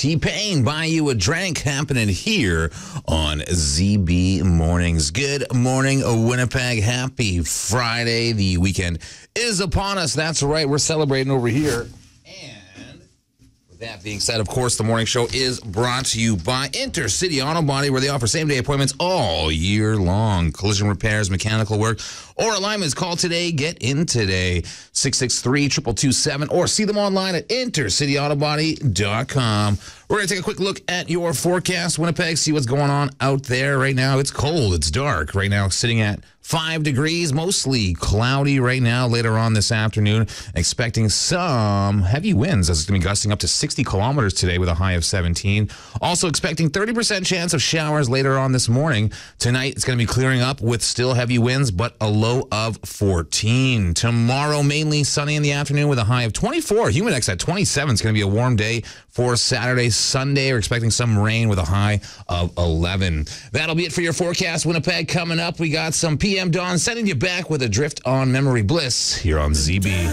T-Pain, Buy You a Drink, happening here on ZB Mornings. Good morning, Winnipeg. Happy Friday. The weekend is upon us. That's right. We're celebrating over here. And with that being said, of course, the morning show is brought to you by Intercity Auto Body, where they offer same-day appointments all year long. Collision repairs, mechanical work, or alignments. Call today. Get in today. 663-2227, or see them online at intercityautobody.com. We're going to take a quick look at your forecast, Winnipeg, see what's going on out there right now. It's cold. It's dark right now, sitting at 5 degrees, mostly cloudy right now. Later on this afternoon, expecting some heavy winds as it's going to be gusting up to 60 kilometers today with a high of 17. Also expecting 30% chance of showers later on this morning. Tonight, it's going to be clearing up with still heavy winds, but a low of 14. Tomorrow, mainly sunny in the afternoon with a high of 24. Humidex at 27. It's going to be a warm day for Saturday. Sunday, we're expecting some rain with a high of 11. That'll be it for your forecast, Winnipeg. Coming up, we got some PM Dawn sending you back with a drift on memory bliss here on ZB.